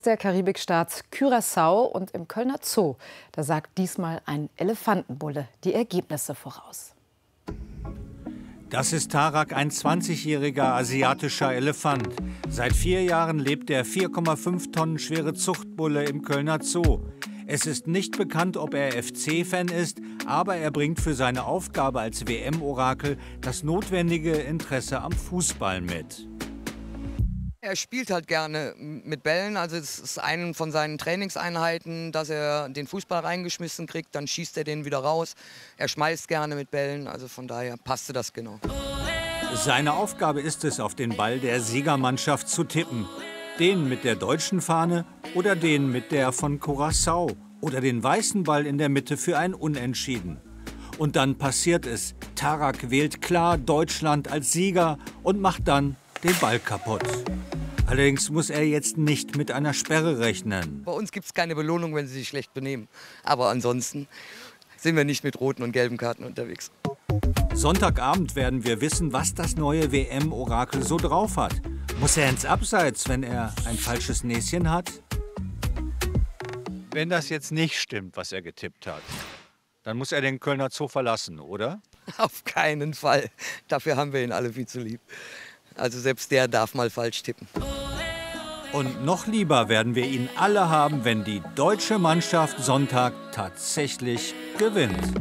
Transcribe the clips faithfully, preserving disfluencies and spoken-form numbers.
Der Karibikstaat Curaçao und im Kölner Zoo. Da sagt diesmal ein Elefantenbulle die Ergebnisse voraus. Das ist Tarak, ein zwanzigjähriger asiatischer Elefant. Seit vier Jahren lebt der vier Komma fünf Tonnen schwere Zuchtbulle im Kölner Zoo. Es ist nicht bekannt, ob er F C-Fan ist, aber er bringt für seine Aufgabe als W M-Orakel das notwendige Interesse am Fußball mit. Er spielt halt gerne mit Bällen, also es ist eine von seinen Trainingseinheiten, dass er den Fußball reingeschmissen kriegt, dann schießt er den wieder raus. Er schmeißt gerne mit Bällen, also von daher passte das genau. Seine Aufgabe ist es, auf den Ball der Siegermannschaft zu tippen. Den mit der deutschen Fahne oder den mit der von Curaçao oder den weißen Ball in der Mitte für ein Unentschieden. Und dann passiert es. Tarak wählt klar Deutschland als Sieger und macht dann den Ball kaputt. Allerdings muss er jetzt nicht mit einer Sperre rechnen. Bei uns gibt es keine Belohnung, wenn sie sich schlecht benehmen. Aber ansonsten sind wir nicht mit roten und gelben Karten unterwegs. Sonntagabend werden wir wissen, was das neue W M-Orakel so drauf hat. Muss er ins Abseits, wenn er ein falsches Näschen hat? Wenn das jetzt nicht stimmt, was er getippt hat, dann muss er den Kölner Zoo verlassen, oder? Auf keinen Fall. Dafür haben wir ihn alle viel zu lieb. Also selbst der darf mal falsch tippen. Und noch lieber werden wir ihn alle haben, wenn die deutsche Mannschaft Sonntag tatsächlich gewinnt.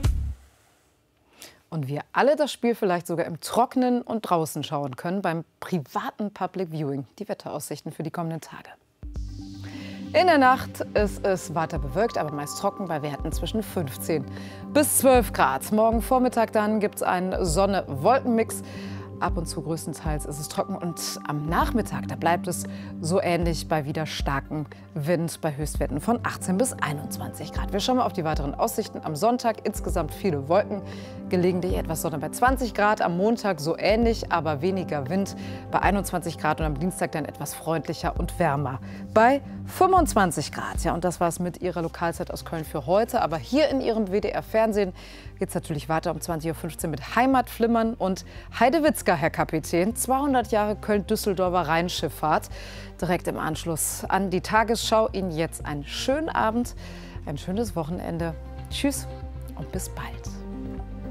Und wir alle das Spiel vielleicht sogar im Trockenen und draußen schauen können beim privaten Public Viewing. Die Wetteraussichten für die kommenden Tage. In der Nacht ist es weiter bewölkt, aber meist trocken bei Werten zwischen fünfzehn bis zwölf Grad. Morgen Vormittag dann gibt es einen Sonne-Wolken-Mix. Ab und zu größtenteils ist es trocken und am Nachmittag, da bleibt es so ähnlich bei wieder starkem Wind bei Höchstwerten von achtzehn bis einundzwanzig Grad. Wir schauen mal auf die weiteren Aussichten. Am Sonntag insgesamt viele Wolken, gelegentlich etwas Sonne bei zwanzig Grad. Am Montag so ähnlich, aber weniger Wind bei einundzwanzig Grad und am Dienstag dann etwas freundlicher und wärmer bei fünfundzwanzig Grad. Ja, und das war es mit Ihrer Lokalzeit aus Köln für heute. Aber hier in Ihrem W D R-Fernsehen geht es natürlich weiter um zwanzig Uhr fünfzehn mit Heimatflimmern und Heidewitzka, Herr Kapitän. zweihundert Jahre Köln-Düsseldorfer Rheinschifffahrt. Direkt im Anschluss an die Tagesschau. Ihnen jetzt einen schönen Abend, ein schönes Wochenende. Tschüss und bis bald.